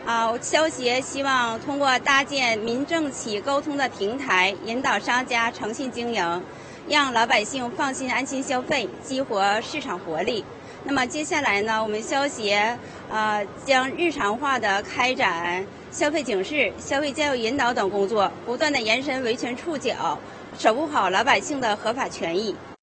消协希望通过搭建民政企沟通的平台，引导商家诚信经营，让老百姓放心安心消费，激活市场活力。那么接下来呢，我们消协将日常化的开展消费警示、消费教育引导等工作，不断的延伸维权触角，守护好老百姓的合法权益。